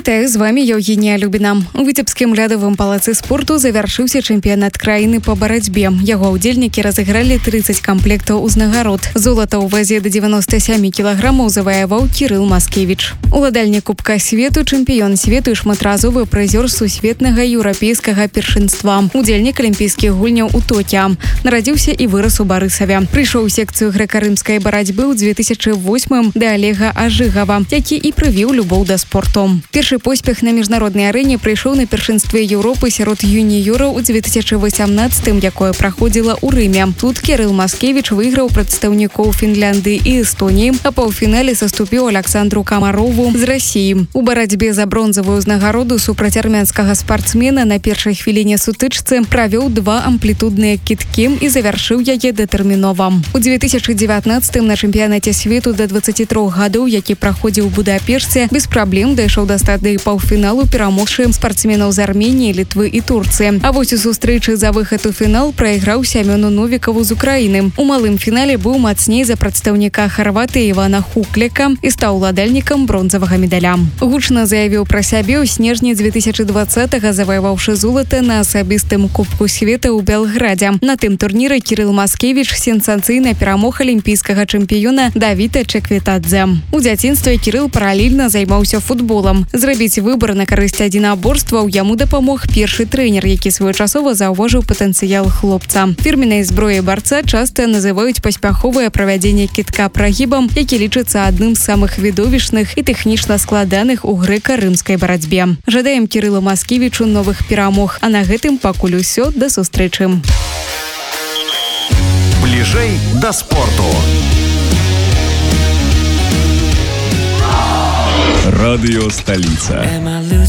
Вітаю, з вами Евгения Любіна. У Віцебскім лядовым палацы спорту завяршыўся чэмпіянат краіны па барацьбе. Яго ўдзельнікі разыгралі 30 камплектаў узнагарод. Золата ў вазе да 97 кілаграмаў заваяваў Кірыл Маскевіч. Уладальнік Кубка свету, чэмпіён свету і шматразовы прызёр сусветнага еўрапейскага першынства. Удзельнік алімпійскіх гульняў у Токіа. Нарадзіўся і вырас у Барысаве. Прыйшоў у секцыю грэка-рымскай барацьбы ў 2008 да Олега Ажыгава, які і прывіў любоў да спорту. Першы поспех на міжнароднай арэне прыйшоў на першынстве Еўропы сярод юніёраў у 2018, якое праходзіла ў Рыме. Тут Кірыл Маскевіч выйграў прадстаўнікоў Фінляндыі і Эстоніі, а паўфінале саступіў Александру Камарову з Расіі. У барацьбе за бронзавую ўзнагароду супраць армянскага спартсмена на першай хвіліне сутычцы правёў 2 амплітудныя кідкі і завяршыў яе дэтэрмінова. У 2019 на чэмпіянаце свету да 23 гадоў, які праходзіў у Будапешце, без праблем дайшоў да стадыі паўфіналу, перамогшы спартсменаў з Арменіі, Літвы і Турцыі. А вось у сустрэчы за выхад у фінал прайграў Сямёну Новікаву з Украіны. У малым фінале быў мацней за прадстаўніка Харватыі Івана Хукляка і стаў уладальнікам бронзавага медаля. Гучна заявіў пра сябе ў снежні 2020-го, заваяваўшы золата на асабістым Кубку света ў Белградзе. На тым турніры Кірыл Маскевіч сенсацыйна перамог алімпійскага чэмпіёна Давіда Чекветадзе. У дзяцінстве Кірыл паралельна займаўся футболам. Зрабіць выбар на карысць адзінаборстваў яму дапамог першы трэнер, які своечасова заўважыў патэнцыял хлопца. Фірменнай зброяй барца часта называюць паспяховае правядзенне кідка прагібам, які лічыцца адным з самых відовішчных і тэхнічна складаных у грэка-рымскай барацьбе. Жадаем Кірылу Маскевічу новых перамог, а на гэтым пакуль усё, да сустрэчы. Бліжэй да спорту. Радио «Столица».